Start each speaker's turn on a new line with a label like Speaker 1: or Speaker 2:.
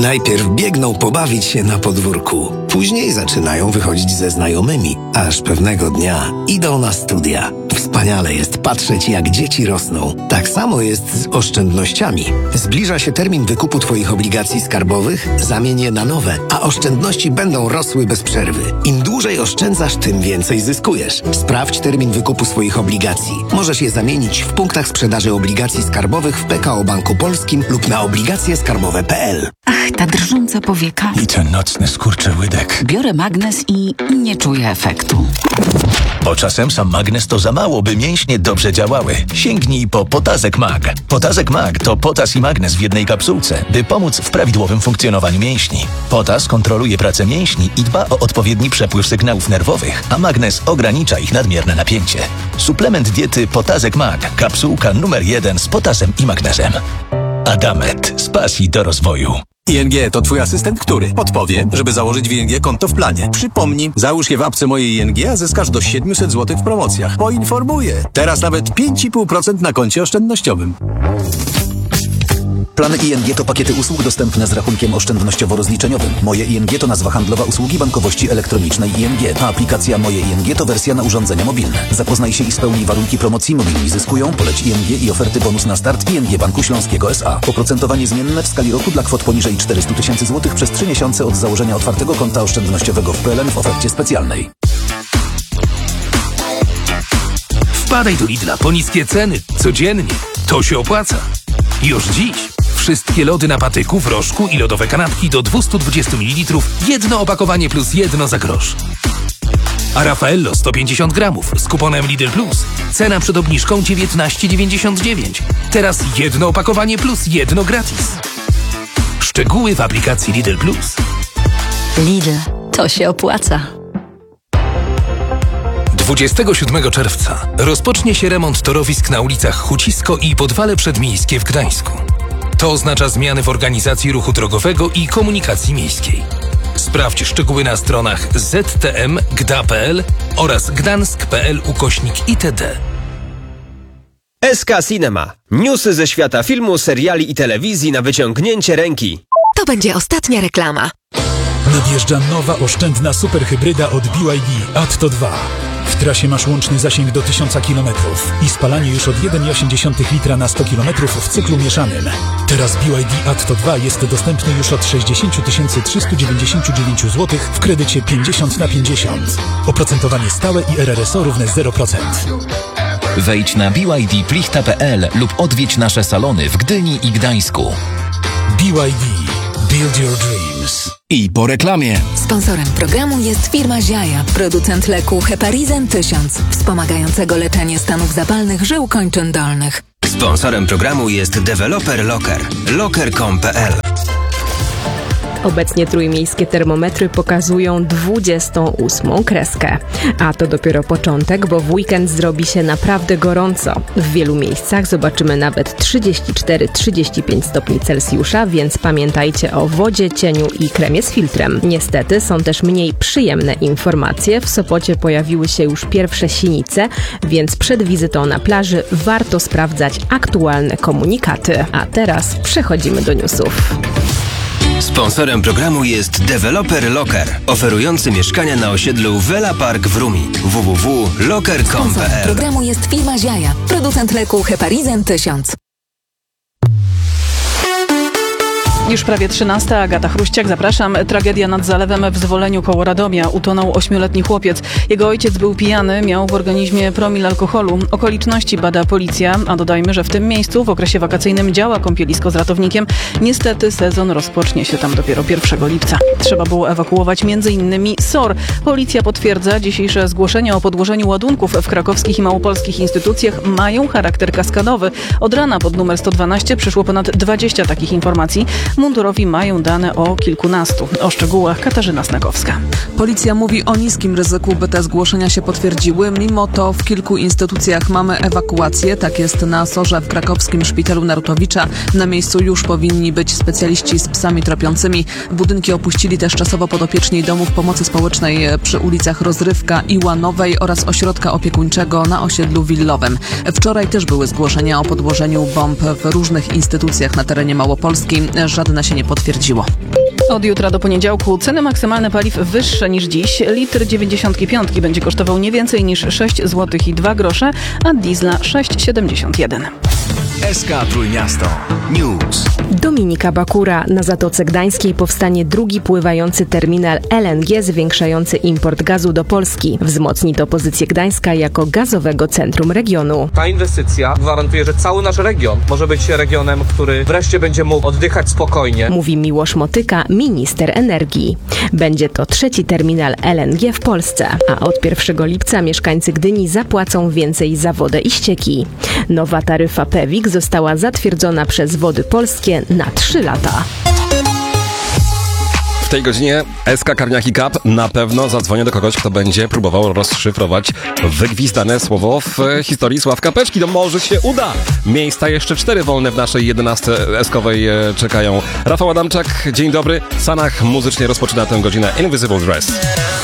Speaker 1: Najpierw biegną pobawić się na podwórku. Później zaczynają wychodzić ze znajomymi, aż pewnego dnia idą na studia. Wspaniale jest patrzeć, jak dzieci rosną. Tak samo jest z oszczędnościami. Zbliża się termin wykupu Twoich obligacji skarbowych, zamień je na nowe, a oszczędności będą rosły bez przerwy. Im dłużej oszczędzasz, tym więcej zyskujesz. Sprawdź termin wykupu swoich obligacji. Możesz je zamienić w punktach sprzedaży obligacji skarbowych w PKO Banku Polskim lub na obligacjeskarbowe.pl.
Speaker 2: Ach, ta drżąca powieka.
Speaker 3: I ten nocny skurczyłydek.
Speaker 2: Biorę magnes i nie czuję efektu.
Speaker 3: Bo czasem sam magnes to za mało, by mięśnie dobrze działały. Sięgnij po Potazek Mag. Potazek Mag to potas i magnes w jednej kapsułce, by pomóc w prawidłowym funkcjonowaniu mięśni. Potas kontroluje pracę mięśni i dba o odpowiedni przepływ sygnałów nerwowych, a magnes ogranicza ich nadmierne napięcie. Suplement diety Potazek Mag. Kapsułka numer 1 z potasem i magnesem. Adamet. Z pasji do rozwoju.
Speaker 4: ING to twój asystent, który podpowie, żeby założyć w ING konto w planie. Przypomnij, załóż je w apce mojej ING, a zyskasz do 700 zł w promocjach. Poinformuję. Teraz nawet 5,5% na koncie oszczędnościowym.
Speaker 5: Plany ING to pakiety usług dostępne z rachunkiem oszczędnościowo-rozliczeniowym. Moje ING to nazwa handlowa usługi bankowości elektronicznej ING, a aplikacja Moje ING to wersja na urządzenia mobilne. Zapoznaj się i spełnij warunki promocji. Mobilni zyskują, poleć ING i oferty bonus na start ING Banku Śląskiego S.A. Oprocentowanie zmienne w skali roku dla kwot poniżej 400 000 złotych przez 3 miesiące od założenia otwartego konta oszczędnościowego w PLN w ofercie specjalnej.
Speaker 6: Wpadaj do Lidla po niskie ceny codziennie. To się opłaca. Już dziś. Wszystkie lody na patyku, w rożku i lodowe kanapki do 220 ml. Jedno opakowanie plus jedno za grosz. A Raffaello 150 gramów z kuponem Lidl Plus. Cena przed obniżką 19,99. Teraz jedno opakowanie plus jedno gratis. Szczegóły w aplikacji Lidl Plus.
Speaker 7: Lidl, to się opłaca.
Speaker 6: 27 czerwca rozpocznie się remont torowisk na ulicach Hucisko i Podwale Przedmiejskie w Gdańsku. To oznacza zmiany w organizacji ruchu drogowego i komunikacji miejskiej. Sprawdź szczegóły na stronach ztm.gda.pl oraz gdansk.pl/itd.
Speaker 8: SK Cinema. Newsy ze świata filmu, seriali i telewizji na wyciągnięcie ręki.
Speaker 7: To będzie ostatnia reklama.
Speaker 9: Nadjeżdża nowa oszczędna superhybryda od BYD Atto 2. W trasie masz łączny zasięg do 1000 km i spalanie już od 1,8 litra na 100 km w cyklu mieszanym. Teraz BYD Atto 2 jest dostępny już od 60 399 zł w kredycie 50/50. Oprocentowanie stałe i RRSO równe 0%.
Speaker 10: Wejdź na bydplichta.pl lub odwiedź nasze salony w Gdyni i Gdańsku.
Speaker 9: BYD. Build your dreams.
Speaker 10: I po reklamie.
Speaker 7: Sponsorem programu jest firma Ziaja, producent leku Heparizan 1000, wspomagającego leczenie stanów zapalnych żył kończyn dolnych.
Speaker 8: Sponsorem programu jest deweloper Locker. Locker.com.pl.
Speaker 11: Obecnie trójmiejskie termometry pokazują 28 kreskę. A to dopiero początek, bo w weekend zrobi się naprawdę gorąco. W wielu miejscach zobaczymy nawet 34-35 stopni Celsjusza, więc pamiętajcie o wodzie, cieniu i kremie z filtrem. Niestety są też mniej przyjemne informacje. W Sopocie pojawiły się już pierwsze sinice, więc przed wizytą na plaży warto sprawdzać aktualne komunikaty. A teraz przechodzimy do newsów.
Speaker 8: Sponsorem programu jest deweloper Locker, oferujący mieszkania na osiedlu Vela Park w Rumi. www.locker.com.pl.
Speaker 7: Sponsorem programu jest firma Ziaja, producent leku Heparizan 1000.
Speaker 12: Już prawie 13. Agata Chruściak, zapraszam. Tragedia nad zalewem w Zwoleniu koło Radomia. Utonął 8-letni chłopiec. Jego ojciec był pijany, miał w organizmie promil alkoholu. Okoliczności bada policja, a dodajmy, że w tym miejscu w okresie wakacyjnym działa kąpielisko z ratownikiem. Niestety sezon rozpocznie się tam dopiero 1 lipca. Trzeba było ewakuować m.in. SOR. Policja potwierdza, dzisiejsze zgłoszenia o podłożeniu ładunków w krakowskich i małopolskich instytucjach mają charakter kaskadowy. Od rana pod numer 112 przyszło ponad 20 takich informacji. Mundurowi mają dane o kilkunastu. O szczegółach Katarzyna Snakowska.
Speaker 13: Policja mówi o niskim ryzyku, by te zgłoszenia się potwierdziły. Mimo to w kilku instytucjach mamy ewakuację. Tak jest na SOR-ze w krakowskim szpitalu Narutowicza. Na miejscu już powinni być specjaliści z psami tropiącymi. Budynki opuścili też czasowo podopieczni domów pomocy społecznej przy ulicach Rozrywka i Łanowej oraz ośrodka opiekuńczego na osiedlu Willowym. Wczoraj też były zgłoszenia o podłożeniu bomb w różnych instytucjach na terenie Małopolski. Żadne się nie potwierdziło.
Speaker 12: Od jutra do poniedziałku ceny maksymalne paliw wyższe niż dziś. Litr 95 będzie kosztował nie więcej niż 6 zł i 2 grosze, a diesla 6,71.
Speaker 14: SK Trójmiasto News.
Speaker 11: Dominika Bakura. Na Zatoce Gdańskiej powstanie drugi pływający terminal LNG zwiększający import gazu do Polski. Wzmocni to pozycję Gdańska jako gazowego centrum regionu.
Speaker 15: Ta inwestycja gwarantuje, że cały nasz region może być regionem, który wreszcie będzie mógł oddychać spokojnie.
Speaker 11: Mówi Miłosz Motyka, minister energii. Będzie to trzeci terminal LNG w Polsce, a od 1 lipca mieszkańcy Gdyni zapłacą więcej za wodę i ścieki. Nowa taryfa PEWiK została zatwierdzona przez Wody Polskie na 3 lata.
Speaker 16: W tej godzinie SK Karniaki Cup na pewno zadzwonię do kogoś, kto będzie próbował rozszyfrować wygwizdane słowo w historii Sławka Peczki. No może się uda! Miejsca jeszcze 4 wolne w naszej 11 SK-owej czekają. Rafał Adamczak, dzień dobry. Sanach muzycznie rozpoczyna tę godzinę Invisible Dress.